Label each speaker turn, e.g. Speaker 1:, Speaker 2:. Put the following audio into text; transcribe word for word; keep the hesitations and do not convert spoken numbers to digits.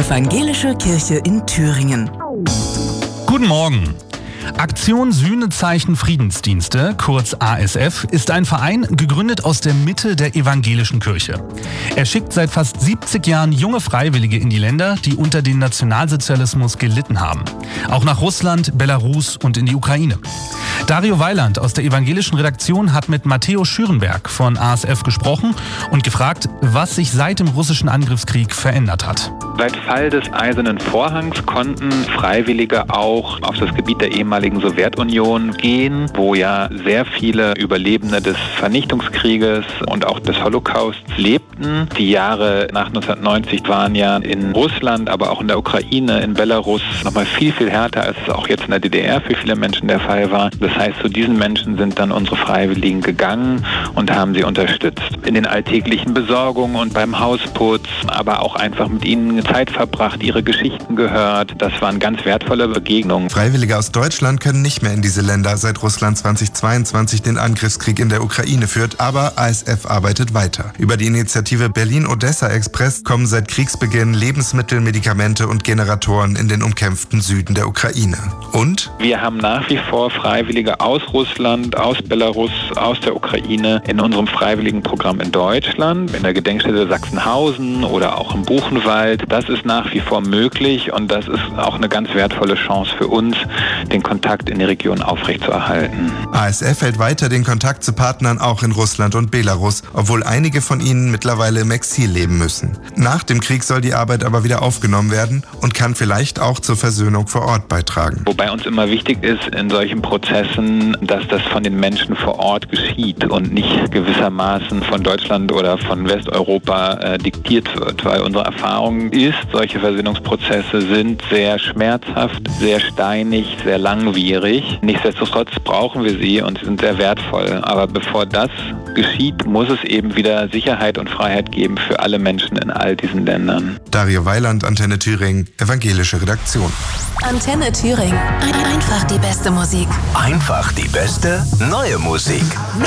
Speaker 1: Evangelische Kirche in Thüringen.
Speaker 2: Guten Morgen. Aktion Sühnezeichen Friedensdienste, kurz A S F, ist ein Verein, gegründet aus der Mitte der evangelischen Kirche. Er schickt seit fast siebzig Jahren junge Freiwillige in die Länder, die unter dem Nationalsozialismus gelitten haben. Auch nach Russland, Belarus und in die Ukraine. Dario Weiland aus der evangelischen Redaktion hat mit Matteo Schürenberg von A S F gesprochen und gefragt, was sich seit dem russischen Angriffskrieg verändert hat.
Speaker 3: Seit Fall des Eisernen Vorhangs konnten Freiwillige auch auf das Gebiet der ehemaligen Sowjetunion gehen, wo ja sehr viele Überlebende des Vernichtungskrieges und auch des Holocausts lebten. Die Jahre nach neunzehnhundertneunzig waren ja in Russland, aber auch in der Ukraine, in Belarus nochmal viel, viel härter, als es auch jetzt in der D D R für viele Menschen der Fall war. Das heißt, zu diesen Menschen sind dann unsere Freiwilligen gegangen und haben sie unterstützt. In den alltäglichen Besorgungen und beim Hausputz, aber auch einfach mit ihnen Zeit verbracht, ihre Geschichten gehört. Das waren ganz wertvolle Begegnungen.
Speaker 4: Freiwillige aus Deutschland können nicht mehr in diese Länder, seit Russland zweitausendzweiundzwanzig den Angriffskrieg in der Ukraine führt, aber A S F arbeitet weiter. Über die Initiative Berlin-Odessa-Express kommen seit Kriegsbeginn Lebensmittel, Medikamente und Generatoren in den umkämpften Süden der Ukraine. Und?
Speaker 3: Wir haben nach wie vor Freiwillige aus Russland, aus Belarus, aus der Ukraine in unserem Freiwilligenprogramm in Deutschland, in der Gedenkstätte Sachsenhausen oder auch im Buchenwald. Das ist nach wie vor möglich und das ist auch eine ganz wertvolle Chance für uns, den Kontakt in die Region aufrechtzuerhalten.
Speaker 4: A S F hält weiter den Kontakt zu Partnern auch in Russland und Belarus, obwohl einige von ihnen mittlerweile im Exil leben müssen. Nach dem Krieg soll die Arbeit aber wieder aufgenommen werden und kann vielleicht auch zur Versöhnung vor Ort beitragen.
Speaker 3: Wobei uns immer wichtig ist in solchen Prozessen, dass das von den Menschen vor Ort geschieht und nicht gewissermaßen von Deutschland oder von Westeuropa äh, diktiert wird, weil unsere Erfahrung ist, solche Versöhnungsprozesse sind sehr schmerzhaft, sehr steinig, sehr langwierig. Nichtsdestotrotz brauchen wir sie und sie sind sehr wertvoll. Aber bevor das geschieht, muss es eben wieder Sicherheit und Freiheit geben für alle Menschen in all diesen Ländern.
Speaker 4: Dario Weiland, Antenne Thüringen, evangelische Redaktion.
Speaker 1: Antenne Thüringen. Einfach die beste Musik.
Speaker 5: Einfach die beste neue Musik.